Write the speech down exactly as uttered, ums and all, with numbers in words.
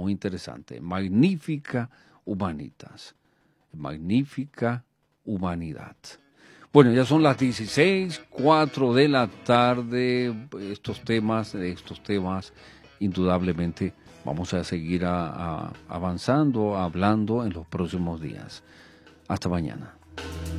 muy interesante. Magnífica Humanitas. Magnífica Humanidad. Bueno, ya son las dieciséis, cuatro de la tarde. Estos temas, de estos temas, indudablemente vamos a seguir a, a, avanzando, hablando en los próximos días. Hasta mañana.